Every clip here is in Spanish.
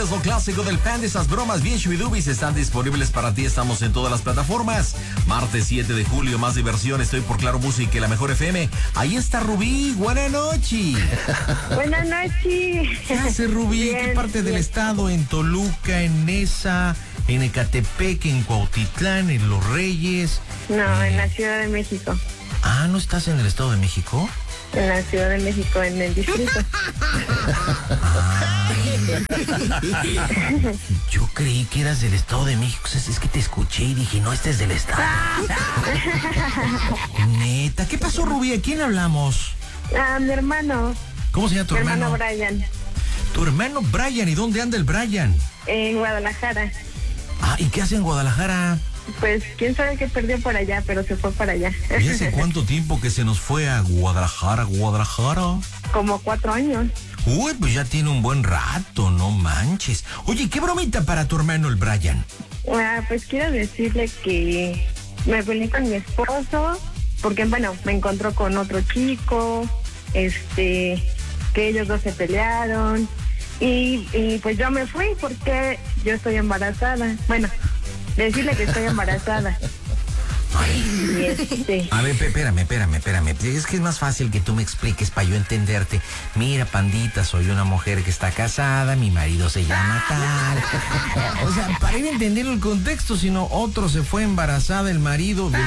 Es lo clásico del Panda, esas bromas bien shubidubis están disponibles para ti, estamos en todas las plataformas. Martes 7 de julio, más diversión, estoy por Claro Música y la Mejor FM. Ahí está Rubí, buenas noches. Buenas noches. ¿Qué hace Rubí? Bien, ¿Qué parte del estado? ¿En Toluca, en Nesa, en Ecatepec, en Cuautitlán, en Los Reyes? No, en la Ciudad de México. Ah, ¿no estás en el Estado de México? En la Ciudad de México, en el distrito. Yo creí que eras del Estado de México. Es que te escuché y dije, no, este es del Estado. Neta, ¿qué pasó, Rubí? ¿A quién hablamos? Mi hermano. ¿Cómo se llama tu hermano? Mi hermano Brian. Tu hermano Brian, ¿y dónde anda el Brian? En Guadalajara. Ah, ¿y qué hace en Guadalajara? Pues quién sabe qué perdió por allá, pero se fue para allá. ¿Y hace cuánto tiempo que se nos fue a Guadalajara? Como 4 años. Uy, pues ya tiene un buen rato, no manches. Oye, ¿qué bromita para tu hermano el Brian? Pues quiero decirle que me peleé con mi esposo, porque bueno, me encontró con otro chico, que ellos dos se pelearon, y pues yo me fui porque yo estoy embarazada. Bueno, decirle que estoy embarazada. A ver, espérame. Es que es más fácil que tú me expliques para yo entenderte. Mira, Pandita, soy una mujer que está casada, mi marido se llama tal. O sea, para ir a entender el contexto, sino otro se fue embarazada, el marido del...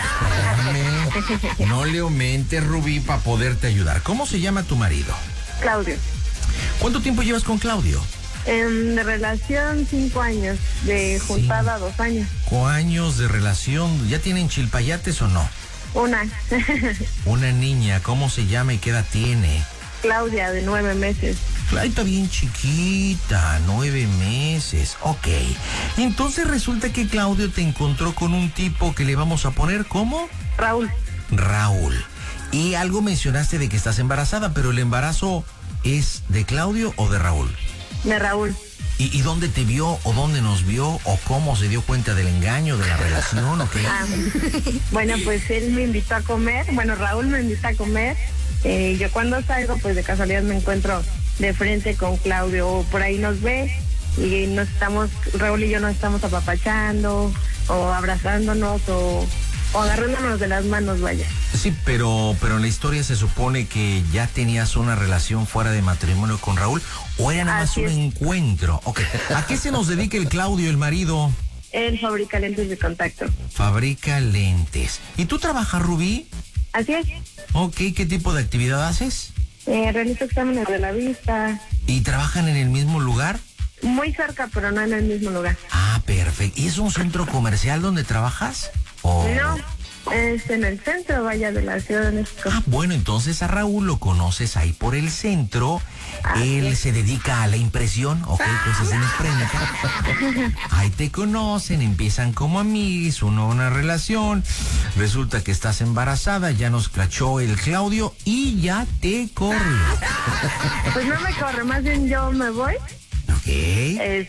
Pues, espérame, no le aumentes, Rubí, para poderte ayudar. ¿Cómo se llama tu marido? Claudio. ¿Cuánto tiempo llevas con Claudio? De relación 5 años, de juntada 2 años. 5 años de relación. ¿Ya tienen chilpayates o no? Una. Una niña, ¿cómo se llama y qué edad tiene? Claudia, de 9 meses. Ay, está bien chiquita, 9 meses. Ok. Entonces resulta que Claudio te encontró con un tipo que le vamos a poner ¿cómo? Raúl. Y algo mencionaste de que estás embarazada, pero ¿el embarazo es de Claudio o de Raúl? De Raúl. ¿Y dónde te vio o dónde nos vio o cómo se dio cuenta del engaño, de la relación o qué? Bueno, pues él me invitó a comer, Raúl me invitó a comer. Yo cuando salgo, pues de casualidad me encuentro de frente con Claudio, o por ahí nos ve y Raúl y yo nos estamos apapachando o abrazándonos o agarrándonos de las manos, vaya. Sí, pero en la historia se supone que ya tenías una relación fuera de matrimonio con Raúl, ¿o era nada más un encuentro? Okay. ¿A qué se nos dedica el Claudio, el marido? Él fabrica lentes de contacto. Fabrica lentes. ¿Y tú trabajas, Rubí? Así es. Ok, ¿qué tipo de actividad haces? Realizo exámenes de la vista. ¿Y trabajan en el mismo lugar? Muy cerca, pero no en el mismo lugar. Ah, perfecto. ¿Y es un centro comercial donde trabajas? No, es en el centro, vaya, de la Ciudad de México. Ah, bueno, entonces a Raúl lo conoces ahí por el centro. Él se dedica a la impresión, ok, entonces en imprenta. Ahí te conocen, empiezan como amigos, una relación. Resulta que estás embarazada, ya nos cachó el Claudio y ya te corrió. Pues no me corre, más bien yo me voy. Ok.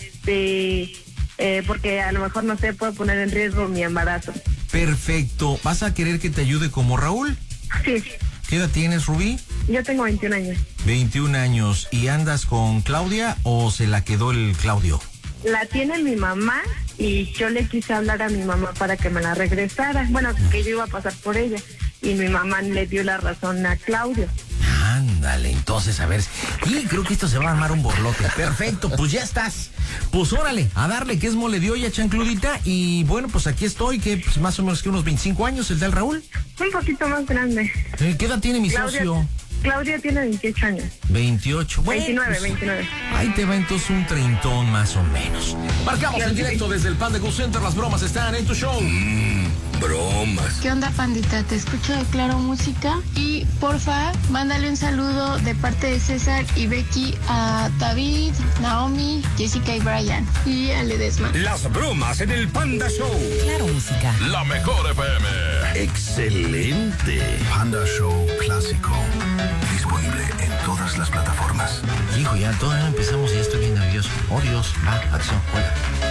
Porque a lo mejor, no sé, puedo poner en riesgo mi embarazo. Perfecto. ¿Vas a querer que te ayude como Raúl? Sí. ¿Qué edad tienes, Rubí? Yo tengo 21 años. 21 años. ¿Y andas con Claudia o se la quedó el Claudio? La tiene mi mamá y yo le quise hablar a mi mamá para que me la regresara. Bueno, que yo iba a pasar por ella. Y mi mamá le dio la razón a Claudio. Ándale, entonces, a ver. Y creo que esto se va a armar un borlote. Perfecto, pues ya estás. Pues órale, a darle, que es mole de olla, chancludita. Y bueno, pues aquí estoy, que pues, más o menos que unos 25 años, el tal Raúl. Un poquito más grande. ¿Qué edad tiene mi socio? Claudia tiene 28 años. 28. Bueno, 29, 29. Ahí te va entonces un treintón más o menos. Marcamos en directo desde el Panda Go Center. Las bromas están en tu show. Bromas. ¿Qué onda, Pandita? Te escucho de Claro Música. Y porfa, mándale un saludo de parte de César y Becky a David, Naomi, Jessica y Brian. Y a Ledesma. Las bromas en el Panda Show. Claro Música. La Mejor FM. Excelente. Panda Show Clásico. Disponible en todas las plataformas. Hijo, ya todavía no empezamos y ya estoy bien nervioso. Oh, Dios. Va, acción, juega.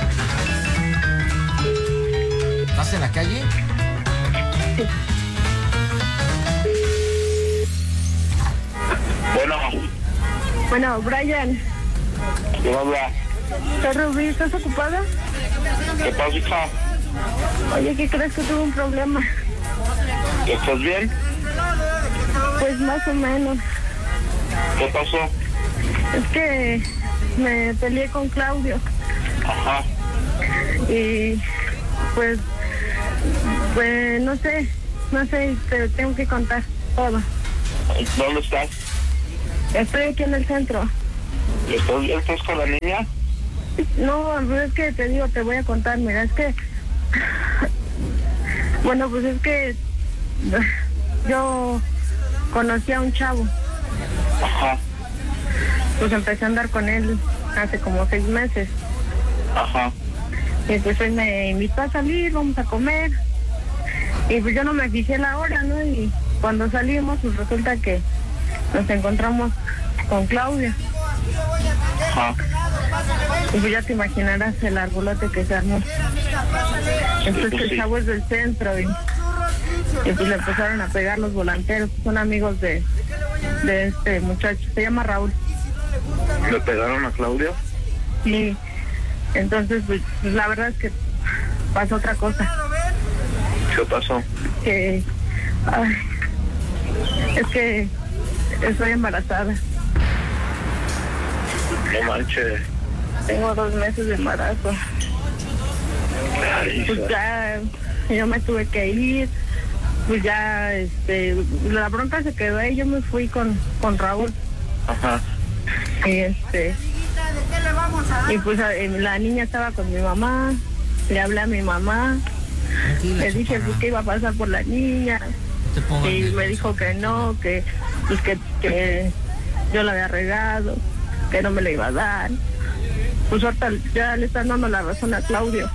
¿Estás en la calle? Sí. Bueno, Bueno, Brian. ¿quién habla? ¿Qué, Rubí? ¿Estás ocupada? ¿Qué pasa, hija? Oye, ¿qué crees que tuve un problema? ¿Estás bien? Pues más o menos. ¿Qué pasó? Es que me peleé con Claudio. Ajá. Y pues no sé, te tengo que contar todo. ¿Dónde estás? Estoy aquí en el centro. ¿Estás con la niña? No, es que te digo, te voy a contar, mira, es que... Bueno, pues es que yo conocí a un chavo. Ajá. Pues empecé a andar con él hace como 6 meses. Ajá. Y pues él me invitó a salir, vamos a comer. Y pues yo no me fijé la hora, ¿no? Y cuando salimos, pues resulta que nos encontramos con Claudia. Ajá. Y pues ya te imaginarás el arbolote que se armó. Entonces el chavo es del centro y pues le empezaron a pegar los volanteros. Son amigos de este muchacho, se llama Raúl. ¿Le pegaron a Claudio? Sí. Entonces pues la verdad es que pasó otra cosa. ¿Qué pasó? Que es que estoy embarazada. No manches. Tengo 2 meses de embarazo. Ay, Pues ya yo me tuve que ir. Pues ya la bronca se quedó ahí. Yo me fui con Raúl. Ajá. Y pues la niña estaba con mi mamá. Le hablé a mi mamá. Tranquila, Le dije pues, que iba a pasar por la niña. te pongas Y me nerviosa. dijo que no, que pues que yo la había regado, que no me la iba a dar. Pues ahorita ya le están dando la razón a Claudio.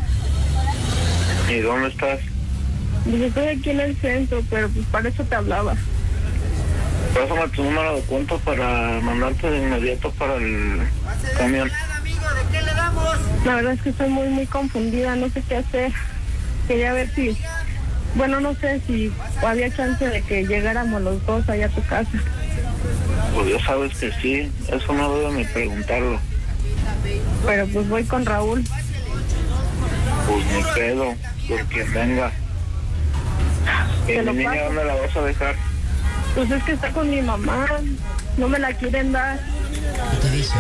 ¿Y dónde estás? Dice, estoy aquí en el centro, pero pues para eso te hablaba. Pásame tu número de cuenta para mandarte de inmediato para el camión. La verdad es que estoy muy, muy confundida, no sé qué hacer. Quería ver si, bueno, no sé si había chance de que llegáramos los dos allá a tu casa. Pues ya sabes que sí, eso no debo ni preguntarlo. Pero pues voy con Raúl. Pues ni pedo, porque venga. ¿Y Te mi lo niña paso. dónde la vas a dejar? Pues es que está con mi mamá, no me la quieren dar. ¿Qué te dice?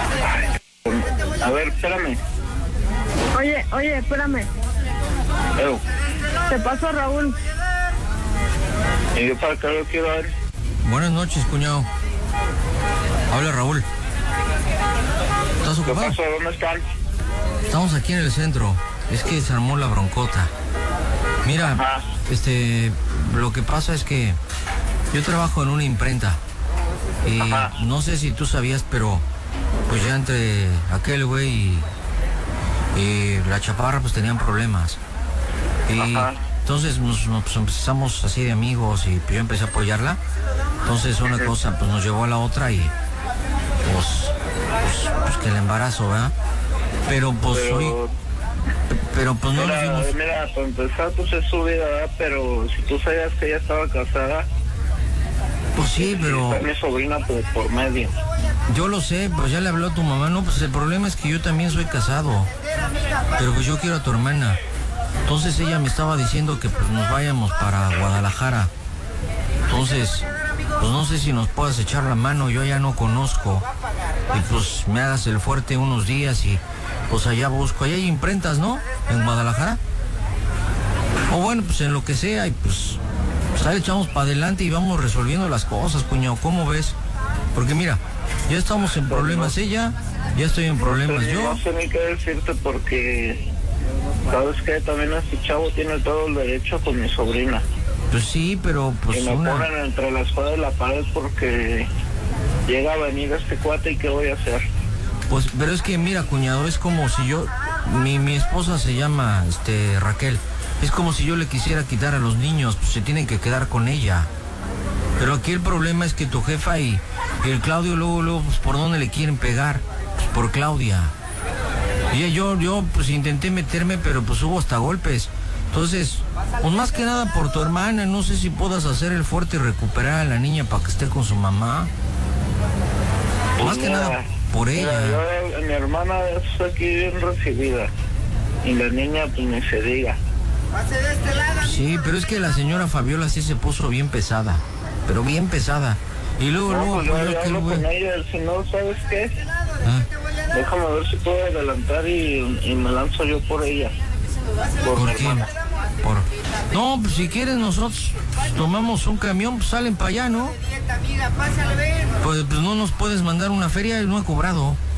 A ver, espérame. Oye, espérame, Ew. te paso a Raúl. ¿Y yo para qué lo quiero ver? Buenas noches, cuñado. Habla Raúl. ¿Estás ¿Qué ocupado? pasó? ¿Dónde están? Estamos aquí en el centro. Es que se armó la broncota. Mira, Ajá. lo que pasa es que yo trabajo en una imprenta. Y Ajá. no sé si tú sabías, pero pues ya entre aquel güey y la chaparra pues tenían problemas. Y Ajá. entonces nos empezamos así de amigos y yo empecé a apoyarla. Entonces una cosa pues nos llevó a la otra y pues que el embarazo, ¿verdad? Pero pues pero pues no nos dimos... Mira, para empezar, pues es su vida, ¿verdad? Pero si tú sabías que ella estaba casada, Pues sí, pero está mi sobrina por medio. yo lo sé, pues ya le habló a tu mamá. No, pues el problema es que yo también soy casado. Pero pues yo quiero a tu hermana. Entonces ella me estaba diciendo que pues nos vayamos para Guadalajara. Entonces, pues no sé si nos puedas echar la mano, yo ya no conozco. Y pues me hagas el fuerte unos días y pues allá busco. Allá hay imprentas, ¿no? En Guadalajara. O bueno, pues en lo que sea y pues ahí echamos para adelante y vamos resolviendo las cosas, cuñado. ¿Cómo ves? Porque mira, ya estamos en problemas ella, ya estoy en problemas yo. No sé ni qué decirte porque, ¿sabes qué? También este chavo tiene todo el derecho con mi sobrina. Pues sí, pero pues Y me ponen entre la espada y la pared porque llega a venir este cuate y ¿qué voy a hacer? Pues, pero es que mira, cuñado, es como si yo, mi esposa se llama Raquel. Es como si yo le quisiera quitar a los niños, pues se tienen que quedar con ella. Pero aquí el problema es que tu jefa y el Claudio luego, pues por dónde le quieren pegar, pues por Claudia. Y yo pues intenté meterme, pero pues hubo hasta golpes. Entonces, pues más que nada por tu hermana, no sé si puedas hacer el fuerte y recuperar a la niña para que esté con su mamá. Pues Más que mira, nada por ella. Mira, mi hermana es aquí bien recibida. Y la niña, pues ni se diga. Sí, pero es que la señora Fabiola sí se puso bien pesada. Pero bien pesada. Y luego, No, pues yo apoyó aquel hablo güey. con ella. Si no, ¿sabes qué? Déjame ver si puedo adelantar y me lanzo yo por ella. Por mi ¿Por qué? hermana. No, pues si quieres nosotros tomamos un camión, pues salen para allá, ¿no? Pues no nos puedes mandar una feria, no he cobrado.